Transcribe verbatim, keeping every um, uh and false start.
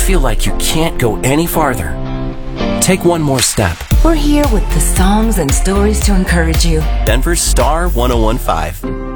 feel like you can't go any farther, take one more step. We're here with the songs and stories to encourage you. Denver's Star one oh one point five.